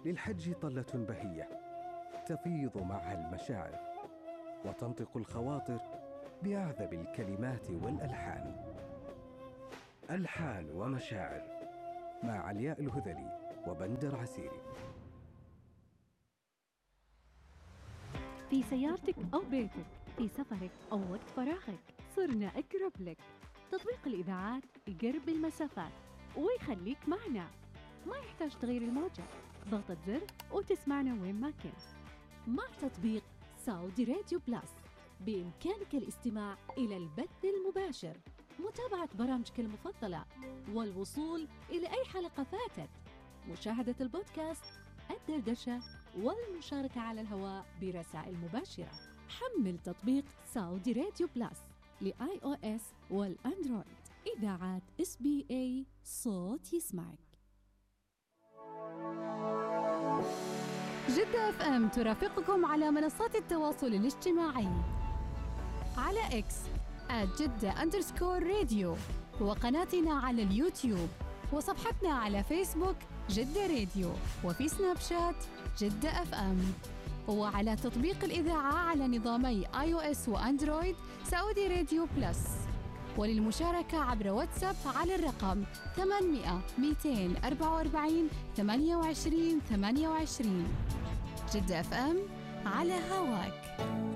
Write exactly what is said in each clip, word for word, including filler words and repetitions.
للحج طلة بهية تفيض معها المشاعر وتنطق الخواطر بأعذب الكلمات والألحان. ألحان ومشاعر مع علياء الهذلي وبندر عسيري. في سيارتك أو بيتك، في سفرك أو وقت فراغك، صرنا أقرب لك. تطبيق الإذاعات يقرب المسافات ويخليك معنا، ما يحتاج تغيير الموجة، ضغطة زر وتسمعنا وين ما كنت. مع تطبيق سعودي راديو بلس بإمكانك الاستماع إلى البث المباشر، متابعة برامجك المفضلة، والوصول إلى أي حلقة فاتت، مشاهدة البودكاست، الدردشة، والمشاركة على الهواء برسائل مباشرة. حمل تطبيق سعودي راديو بلس لآي أو إس والأندرويد. إذاعات إس بي إيه، صوت يسمعك. جدة اف ام ترافقكم على منصات التواصل الاجتماعي على اكس آت جدة أندرسكور راديو، وقناتنا على اليوتيوب، وصفحتنا على فيسبوك جدة راديو، وفي سناب شات جدة اف ام، وعلى تطبيق الإذاعة على نظامي آي أو إس وأندرويد سعودي راديو بلس. وللمشاركة عبر واتساب على الرقم ثمانمئة مئتين وأربعة وأربعين ثمانية وعشرين ثمانية وعشرين. جدة اف ام على هواك.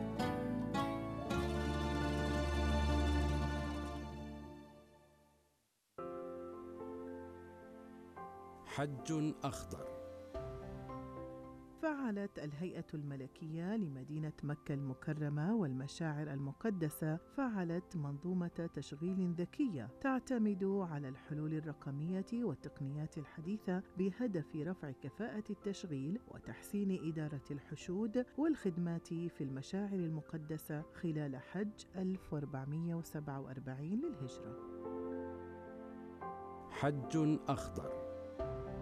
حج أخضر. فعلت الهيئة الملكية لمدينة مكة المكرمة والمشاعر المقدسة فعلت منظومة تشغيل ذكية تعتمد على الحلول الرقمية والتقنيات الحديثة بهدف رفع كفاءة التشغيل وتحسين إدارة الحشود والخدمات في المشاعر المقدسة خلال حج ألف وأربعمئة وسبعة وأربعين للهجرة. حج أخضر.